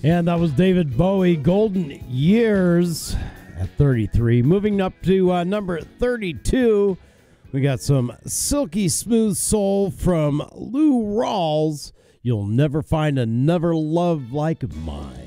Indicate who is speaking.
Speaker 1: And that was David Bowie, Golden Years at 33. Moving up to number 32, we got some silky smooth soul from Lou Rawls. You'll never find another love like mine.